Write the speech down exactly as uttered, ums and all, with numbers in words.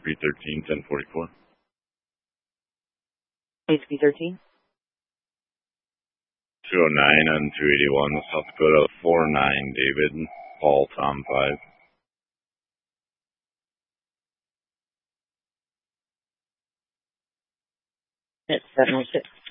three thirteen, ten forty-four. H P thirteen. two oh nine on two eighty-one, South Dakota, four nine, David, Paul, Tom five. It's seven oh six.